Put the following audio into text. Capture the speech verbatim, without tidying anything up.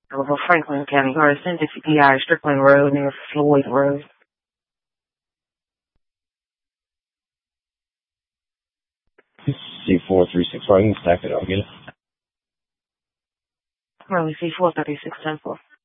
Over Franklin County Garrison, Dixie P I, Strickland Road, near Floyd Road. C four three six four, I can stack it, I'll get it. Currently C four thirty-six ten four.